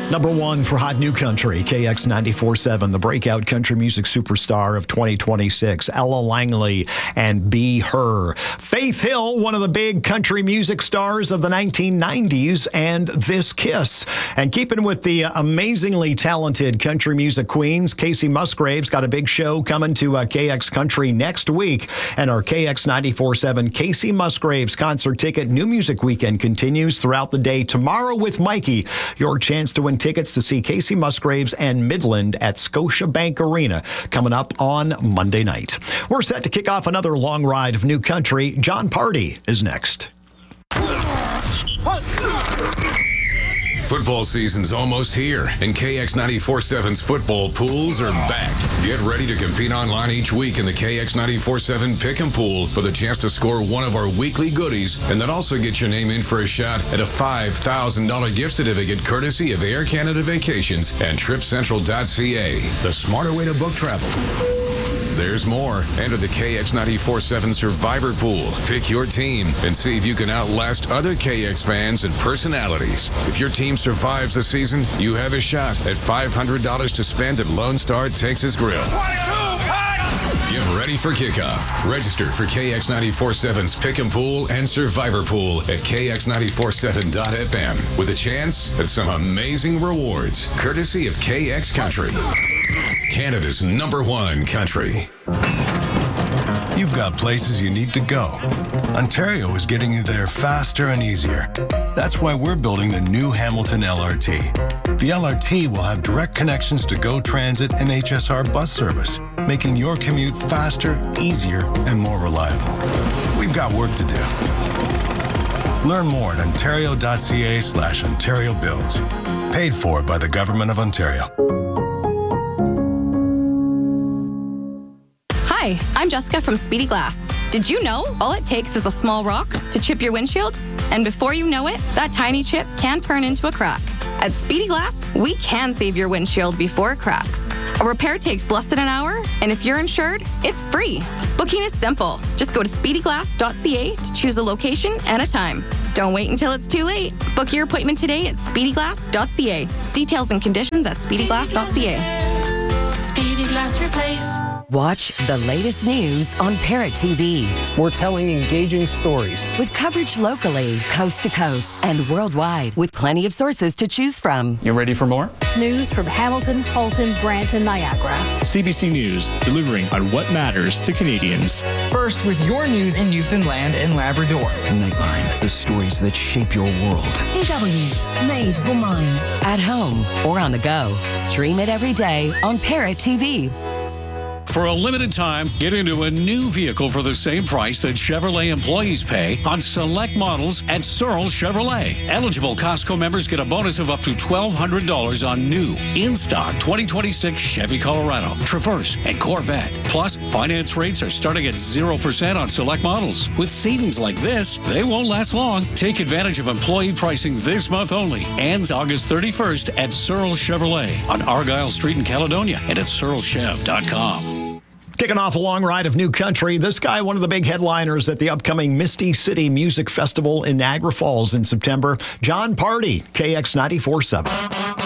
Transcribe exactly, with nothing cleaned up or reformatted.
Number one for Hot New Country, K X ninety-four point seven, the breakout country music superstar of twenty twenty-six, Ella Langley and Be Her. Faith Hill, one of the big country music stars of the nineteen nineties, and This Kiss. And keeping with the amazingly talented country music queens, Casey Musgraves got a big show coming to uh, K X Country next week. And our K X ninety-four point seven Casey Musgraves concert ticket New Music Weekend continues throughout the day. Tomorrow with Mikey, your chance to win tickets to see Casey Musgraves and Midland at Scotiabank Arena coming up on Monday night. We're set to kick off another long ride of new country. Jon Pardi is next. Football season's almost here, and K X ninety-four point seven's football pools are back. Get ready to compete online each week in the K X ninety-four point seven Pick 'em Pool for the chance to score one of our weekly goodies, and then also get your name in for a shot at a five thousand dollars gift certificate courtesy of Air Canada Vacations and Trip Central dot C A, the smarter way to book travel. There's more. Enter the K X ninety-four point seven Survivor Pool. Pick your team and see if you can outlast other K X fans and personalities. If your team survives the season, you have a shot at five hundred dollars to spend at Lone Star Texas Grill. Get ready for kickoff. Register for K X ninety-four point seven's Pick 'em Pool and Survivor Pool at K X ninety-four point seven dot F M with a chance at some amazing rewards, courtesy of K X Country, Canada's number one country. You've got places you need to go. Ontario is getting you there faster and easier. That's why we're building the new Hamilton L R T. The L R T will have direct connections to GO Transit and H S R bus service, making your commute faster, easier, and more reliable. We've got work to do. Learn more at ontario dot c a slash Ontario Builds. Paid for by the Government of Ontario. Hi, I'm Jessica from Speedy Glass. Did you know all it takes is a small rock to chip your windshield? And before you know it, that tiny chip can turn into a crack. At Speedy Glass, we can save your windshield before it cracks. A repair takes less than an hour, and if you're insured, it's free. Booking is simple. Just go to speedy glass dot c a to choose a location and a time. Don't wait until it's too late. Book your appointment today at speedy glass dot c a. Details and conditions at speedy glass dot c a. Speedy Glass Replace. Watch the latest news on Parrot T V. We're telling engaging stories with coverage locally, coast to coast, and worldwide, with plenty of sources to choose from. You ready for more? News from Hamilton, Halton, Brant, and Niagara. C B C News, delivering on what matters to Canadians. First, with your news in Newfoundland and Labrador. Nightline, the stories that shape your world. D W, made for minds. At home or on the go. Stream it every day on Parrot T V. For a limited time, get into a new vehicle for the same price that Chevrolet employees pay on select models at Searle Chevrolet. Eligible Costco members get a bonus of up to twelve hundred dollars on new, in-stock twenty twenty-six Chevy Colorado, Traverse, and Corvette. Plus, finance rates are starting at zero percent on select models. With savings like this, they won't last long. Take advantage of employee pricing this month only. Ends August thirty-first at Searle Chevrolet on Argyle Street in Caledonia and at searle chev dot com. Kicking off a long ride of new country, this guy, one of the big headliners at the upcoming Misty City Music Festival in Niagara Falls in September, Jon Pardi, K X ninety-four point seven.